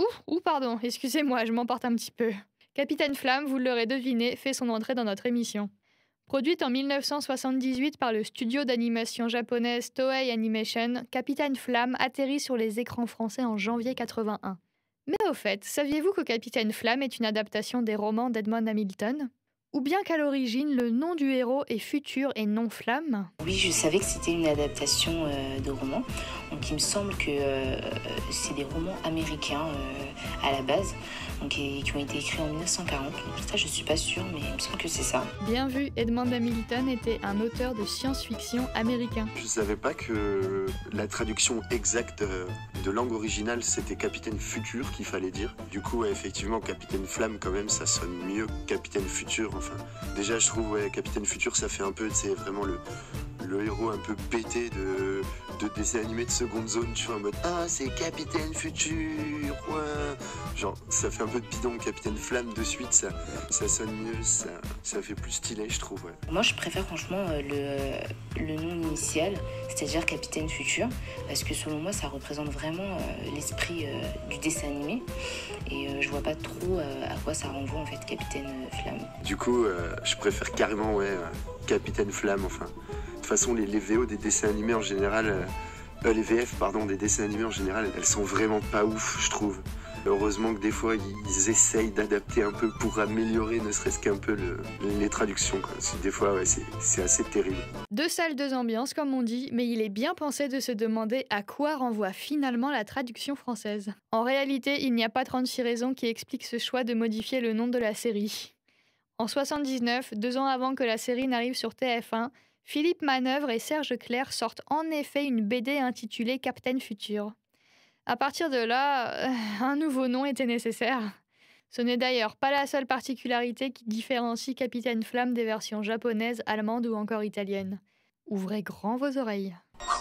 Pardon, excusez-moi, je m'emporte un petit peu. Capitaine Flamme, vous l'aurez deviné, fait son entrée dans notre émission. Produite en 1978 par le studio d'animation japonaise Toei Animation, Capitaine Flamme atterrit sur les écrans français en janvier 81. Mais au fait, saviez-vous que Capitaine Flamme est une adaptation des romans d'Edmond Hamilton? Ou bien qu'à l'origine, le nom du héros est Futur et non Flamme? Oui, je savais que c'était une adaptation de roman. Donc il me semble que c'est des romans américains à la base, donc, et qui ont été écrits en 1940. Donc, ça, je suis pas sûre, mais il me semble que c'est ça. Bien vu, Edmond Hamilton était un auteur de science-fiction américain. Je savais pas que la traduction exacte de langue originale, c'était Capitaine Futur qu'il fallait dire. Du coup, ouais, effectivement, Capitaine Flamme, quand même, ça sonne mieux que Capitaine Futur. Enfin, déjà, je trouve, ouais, Capitaine Futur, ça fait un peu, c'est vraiment le héros un peu pété de dessin animé de seconde zone, tu vois, en mode ah, c'est Capitaine Futur, ouais. Genre, ça fait un peu de bidon. Capitaine Flamme de suite, ça sonne mieux, ça fait plus stylé, je trouve, ouais. Moi, je préfère franchement le nom initial, c'est-à-dire Capitaine Futur, parce que selon moi, ça représente vraiment l'esprit du dessin animé, et je vois pas trop à quoi ça renvoie en fait, Capitaine Flamme. Du coup, je préfère carrément, ouais, Capitaine Flamme, enfin. De toute façon, les VO des dessins animés en général, les VF, pardon, des dessins animés en général, elles sont vraiment pas ouf, je trouve. Heureusement que des fois, ils essayent d'adapter un peu pour améliorer ne serait-ce qu'un peu les traductions, quoi. Parce que des fois, ouais, c'est assez terrible. Deux salles, deux ambiances, comme on dit, mais il est bien pensé de se demander à quoi renvoie finalement la traduction française. En réalité, il n'y a pas 36 raisons qui expliquent ce choix de modifier le nom de la série. En 79, 2 ans avant que la série n'arrive sur TF1, Philippe Manœuvre et Serge Clair sortent en effet une BD intitulée Captain Futur. À partir de là, un nouveau nom était nécessaire. Ce n'est d'ailleurs pas la seule particularité qui différencie Capitaine Flamme des versions japonaises, allemandes ou encore italiennes. Ouvrez grand vos oreilles.